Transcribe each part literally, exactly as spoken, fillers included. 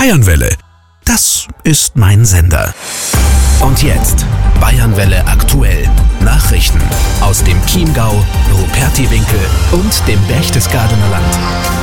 Bayernwelle, das ist mein Sender. Und jetzt Bayernwelle aktuell. Nachrichten aus dem Chiemgau, Rupertiwinkel und dem Berchtesgadener Land.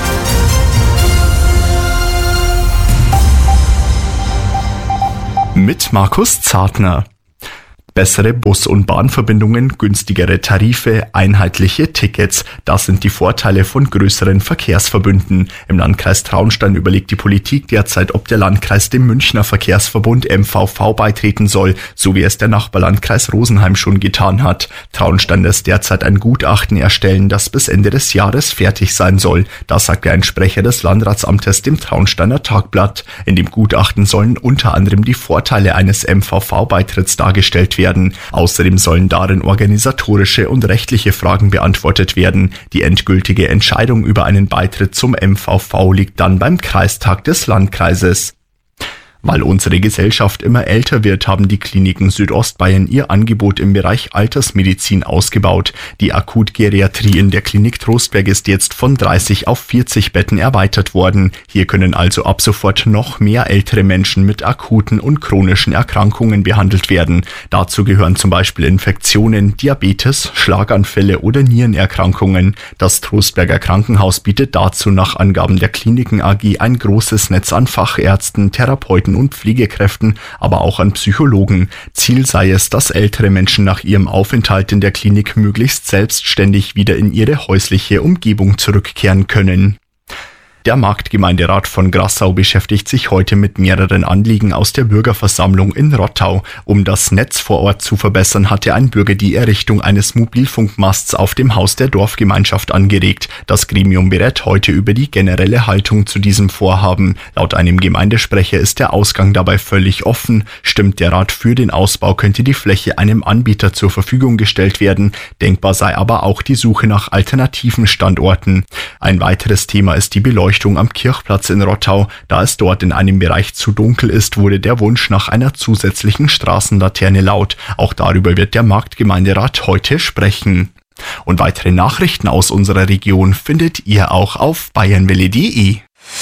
Mit Markus Zartner. Bessere Bus- und Bahnverbindungen, günstigere Tarife, einheitliche Tickets. Das sind die Vorteile von größeren Verkehrsverbünden. Im Landkreis Traunstein überlegt die Politik derzeit, ob der Landkreis dem Münchner Verkehrsverbund M V V beitreten soll, so wie es der Nachbarlandkreis Rosenheim schon getan hat. Traunstein lässt derzeit ein Gutachten erstellen, das bis Ende des Jahres fertig sein soll. Das sagte ein Sprecher des Landratsamtes dem Traunsteiner Tagblatt. In dem Gutachten sollen unter anderem die Vorteile eines M V V-Beitritts dargestellt werden. Außerdem sollen darin organisatorische und rechtliche Fragen beantwortet werden. Die endgültige Entscheidung über einen Beitritt zum M V V liegt dann beim Kreistag des Landkreises. Weil unsere Gesellschaft immer älter wird, haben die Kliniken Südostbayern ihr Angebot im Bereich Altersmedizin ausgebaut. Die Akutgeriatrie in der Klinik Trostberg ist jetzt von dreißig auf vierzig Betten erweitert worden. Hier können also ab sofort noch mehr ältere Menschen mit akuten und chronischen Erkrankungen behandelt werden. Dazu gehören zum Beispiel Infektionen, Diabetes, Schlaganfälle oder Nierenerkrankungen. Das Trostberger Krankenhaus bietet dazu nach Angaben der Kliniken A G ein großes Netz an Fachärzten, Therapeuten und Pflegekräften, aber auch an Psychologen. Ziel sei es, dass ältere Menschen nach ihrem Aufenthalt in der Klinik möglichst selbstständig wieder in ihre häusliche Umgebung zurückkehren können. Der Marktgemeinderat von Grassau beschäftigt sich heute mit mehreren Anliegen aus der Bürgerversammlung in Rottau. Um das Netz vor Ort zu verbessern, hatte ein Bürger die Errichtung eines Mobilfunkmasts auf dem Haus der Dorfgemeinschaft angeregt. Das Gremium berät heute über die generelle Haltung zu diesem Vorhaben. Laut einem Gemeindesprecher ist der Ausgang dabei völlig offen. Stimmt der Rat für den Ausbau, könnte die Fläche einem Anbieter zur Verfügung gestellt werden. Denkbar sei aber auch die Suche nach alternativen Standorten. Ein weiteres Thema ist die Beleuchtung am Kirchplatz in Rottau. Da es dort in einem Bereich zu dunkel ist, wurde der Wunsch nach einer zusätzlichen Straßenlaterne laut. Auch darüber wird der Marktgemeinderat heute sprechen. Und weitere Nachrichten aus unserer Region findet ihr auch auf bayernwelle punkt de.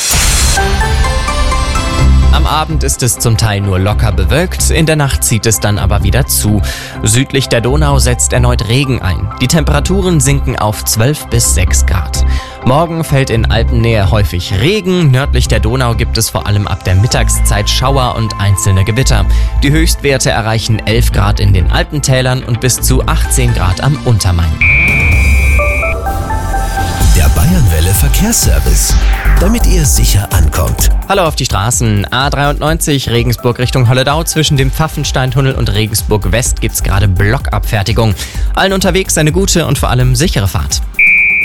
Am Abend ist es zum Teil nur locker bewölkt, in der Nacht zieht es dann aber wieder zu. Südlich der Donau setzt erneut Regen ein. Die Temperaturen sinken auf zwölf bis sechs Grad. Morgen fällt in Alpennähe häufig Regen. Nördlich der Donau gibt es vor allem ab der Mittagszeit Schauer und einzelne Gewitter. Die Höchstwerte erreichen elf Grad in den Alpentälern und bis zu achtzehn Grad am Untermain. Der Bayernwelle Verkehrsservice, damit ihr sicher ankommt. Hallo auf die Straßen. A dreiundneunzig Regensburg Richtung Holledau. Zwischen dem Pfaffensteintunnel und Regensburg West gibt's gerade Blockabfertigung. Allen unterwegs eine gute und vor allem sichere Fahrt.